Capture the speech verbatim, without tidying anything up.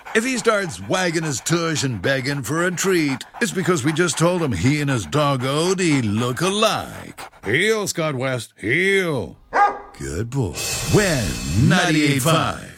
If he starts wagging his tush and begging for a treat, it's because we just told him he and his dog Odie look alike. Heel, Scott West, heel. Good boy. When ninety-eight point five.